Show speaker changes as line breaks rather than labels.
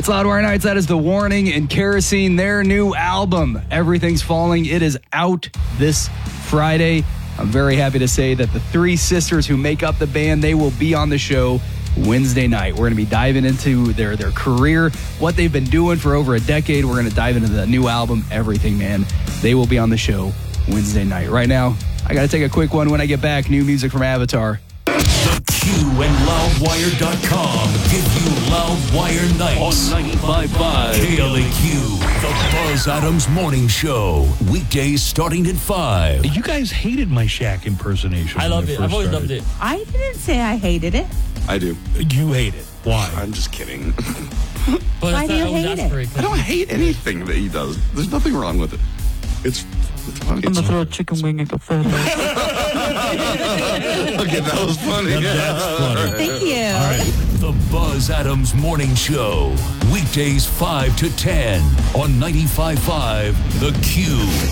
It's Loudwire Nights. That is The Warning and Kerosene, their new album, Everything's Falling. It is out this Friday. I'm very happy to say that the three sisters who make up the band, they will be on the show Wednesday night. We're going to be diving into their career, what they've been doing for over a decade. We're going to dive into the new album, Everything, Man. They will be on the show Wednesday night. Right now, I got to take a quick one. When I get back, new music from Avatar.
The Q and Loudwire.com give you Loudwire Nights on 95.5 KLAQ, the Buzz Adams Morning Show. Weekdays starting at 5.
You guys hated my Shaq impersonation.
I loved it. I've always loved it.
I didn't say I hated it.
I do.
You hate it. Why?
I'm just kidding.
But
Why do you hate it?
I don't hate anything that he does. There's nothing wrong with it. It's funny.
I'm gonna throw a chicken wing at the photo.
Okay, that was funny.
That's funny.
Thank you.
All right.
The Buzz Adams Morning Show. Weekdays 5 to 10 on 95.5 The Q.